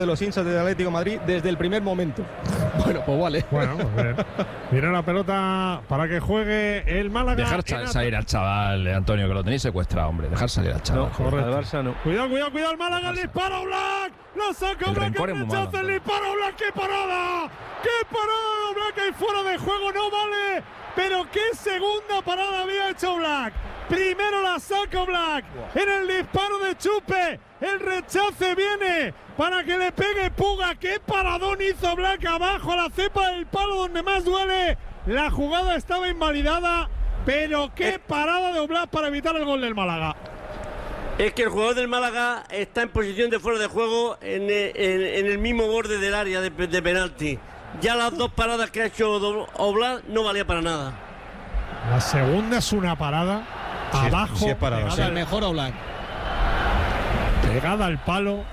de los hinchas del Atlético de Madrid desde el primer momento. Bueno, pues vale. Bueno, pues bien. Viene la pelota para que juegue el Málaga. Dejar salir al chaval, Antonio, que lo tenéis secuestrado, hombre. Dejar salir al chaval. No, correcto. Al Barça no. Cuidado el Málaga, el disparo Black. Lo saca Black, el rechazo, el disparo Black. ¡Qué parada! ¡Qué parada Black! Ahí fuera de juego, no vale. Pero qué segunda parada había hecho Black. Primero la saca Black en el disparo de Chupe. El rechace viene para que le pegue Puga. ¡Qué paradón hizo Black abajo a la cepa del palo donde más duele! La jugada estaba invalidada, pero qué parada de Black para evitar el gol del Málaga. Es que el jugador del Málaga está en posición de fuera de juego en el mismo borde del área de penalti. Ya las dos paradas que ha hecho Oblak no valía para nada. La segunda es una parada abajo. Sí, es parada, pegada, el mejor Oblak. Pegada al palo.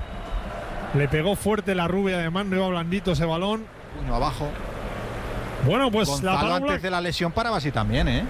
Le pegó fuerte la rubia, además no iba blandito ese balón. Puño abajo. Bueno, pues Gonzalo la parada antes de la lesión paraba así también, ¿eh?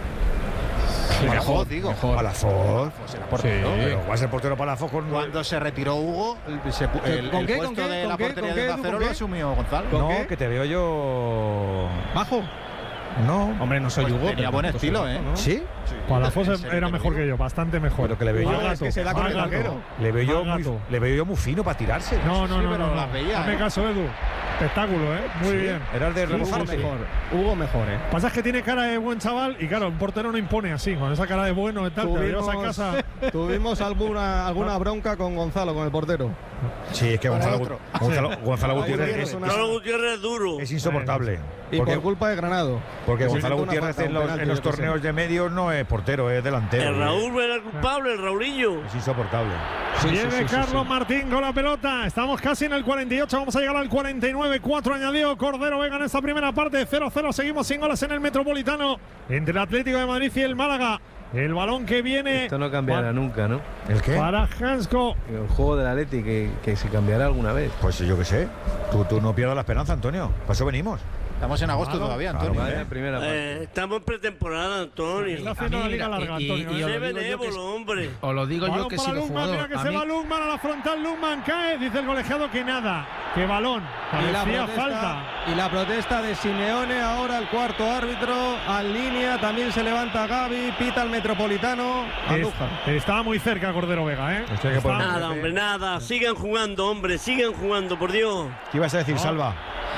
Sí, Palafos, digo. Palafos. Pues era portero. Pero va a ser portero Palafos con... Cuando se retiró Hugo, el puesto de la portería de Acero lo asumió Gonzalo. No, que te veo yo... ¿Bajo? No. Hombre, no soy Hugo. Tenía buen estilo, ¿eh? ¿Sí? Palafos era mejor que yo, bastante mejor. Pero que le veo yo... Es que se da con el arquero. Le veo yo muy fino para tirarse. No, pero las veía, Hazme caso, Edu. Espectáculo, ¿eh? Muy bien. Era el de Hugo mejor. Hugo mejor, ¿eh? Pasa es que tiene cara de buen chaval y claro, un portero no impone así, con esa cara de bueno y tal, te la llevas a casa. Tuvimos alguna bronca con Gonzalo, con el portero. Sí, es que Gonzalo Gutiérrez Gutiérrez es duro. es insoportable. Y por culpa de Granado. Porque Gonzalo Gutiérrez en los torneos de medios no es portero, es delantero. El Raúl era el culpable, el Raulillo. Es insoportable. Viene Carlos Martín con la pelota. Estamos casi en el 48, vamos a llegar al 49. 4 añadido Cordero Vega en esta primera parte. 0-0, seguimos sin goles en el Metropolitano entre el Atlético de Madrid y el Málaga. El balón que viene. Esto no cambiará nunca, ¿no? ¿El qué? Para Hansko. El juego del Atleti que se cambiará alguna vez. Pues yo qué sé. Tú no pierdas la esperanza, Antonio. Para eso venimos. Estamos en agosto todavía, Antonio. Primera parte. Estamos en pretemporada, Antonio. Está haciendo la liga larga, Antonio. Se benévolo, hombre. Os lo digo yo que he sido jugador. Mira que se va Lungman a la frontal. Lungman cae. Dice el colegiado que nada. Que balón. Parecía falta. Y la protesta de Simeone. Ahora el cuarto árbitro. Al línea. También se levanta Gavi. Pita el Metropolitano. Andújar. Estaba muy cerca Cordero Vega, ¿eh? Nada, hombre, nada. Sigan jugando, hombre. Sigan jugando, por Dios. ¿Qué ibas a decir, Salva?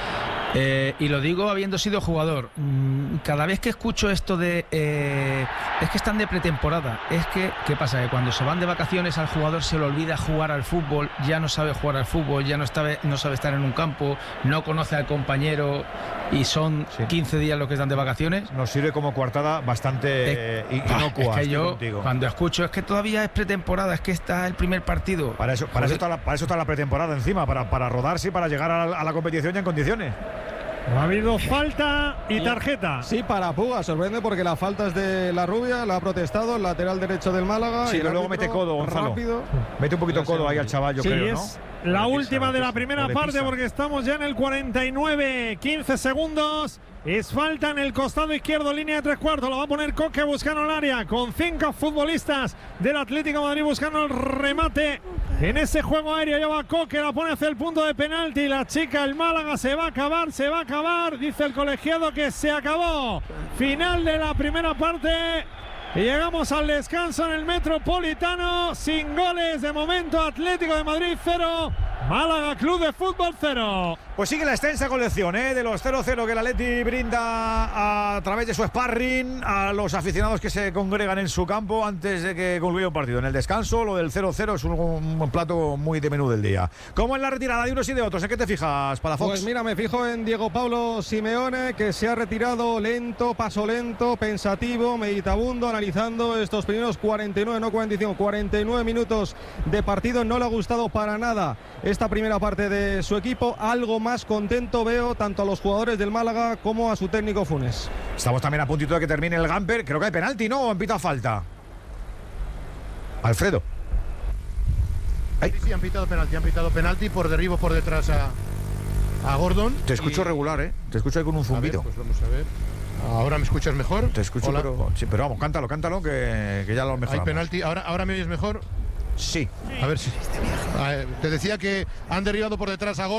Y lo digo habiendo sido jugador. Cada vez que escucho esto de es que están de pretemporada, es que ¿qué pasa? Que cuando se van de vacaciones al jugador se le olvida jugar al fútbol, ya no sabe jugar al fútbol, ya no sabe estar en un campo, no conoce al compañero y son 15 días los que están de vacaciones. Nos sirve como coartada bastante inocua. Es que yo cuando escucho es que todavía es pretemporada, es que está el primer partido. Para eso está la pretemporada encima, para rodarse y para llegar a la competición ya en condiciones. Ha habido falta y tarjeta. Sí, para Puga. Sorprende porque la falta es de la rubia. La ha protestado el lateral derecho del Málaga. Sí, pero luego mete codo, Gonzalo. Rápido. Mete un poquito codo ahí al chaval, yo creo, ¿no? La última de la primera parte porque estamos ya en el 49. 15 segundos. Es falta en el costado izquierdo, línea de 3/4. Lo va a poner Coque buscando el área con 5 futbolistas del Atlético de Madrid buscando el remate. En ese juego aéreo lleva Coque, la pone hacia el punto de penalti. La chica, el Málaga, se va a acabar. Dice el colegiado que se acabó. Final de la primera parte. Y llegamos al descanso en el Metropolitano. Sin goles de momento. Atlético de Madrid 0. Málaga Club de Fútbol 0. Pues sigue la extensa colección de los 0-0 que el Atleti brinda a través de su sparring a los aficionados que se congregan en su campo antes de que concluya un partido. En el descanso, lo del 0-0 es un plato muy de menú del día. ¿Cómo en la retirada de unos y de otros? ¿En qué te fijas, Palafox? Pues mira, me fijo en Diego Pablo Simeone, que se ha retirado lento, paso lento, pensativo, meditabundo, analizando estos primeros 49 minutos de partido. No le ha gustado para nada esta primera parte de su equipo. Algo más contento veo tanto a los jugadores del Málaga como a su técnico Funes. Estamos también a puntito de que termine el Gamper. Creo que hay penalti, ¿no? ¿O en pita falta? Alfredo. Sí, han pitado penalti por derribo por detrás a Gordon. Te escucho regular, ¿eh? Te escucho ahí con un zumbido. A ver, pues vamos a ver. ¿Ahora me escuchas mejor? Te escucho, pero vamos, cántalo, que ya lo mejoramos. Hay penalti. ¿Ahora me oyes mejor? Sí. A ver si. Te decía que han derribado por detrás a Gordon.